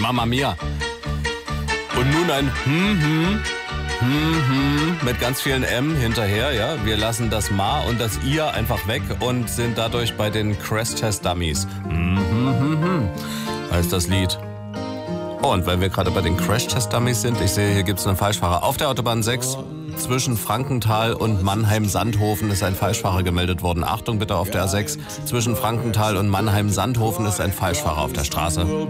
Mama Mia. Und nun ein mit ganz vielen M hinterher, ja. Wir lassen das Ma und das Ihr einfach weg und sind dadurch bei den Crash Test Dummies. Heißt das Lied. Und wenn wir gerade bei den Crash Test Dummies sind, ich sehe, hier gibt es einen Falschfahrer. Auf der Autobahn 6 zwischen Frankenthal und Mannheim-Sandhofen ist ein Falschfahrer gemeldet worden. Achtung bitte auf der A6. Zwischen Frankenthal und Mannheim-Sandhofen ist ein Falschfahrer auf der Straße.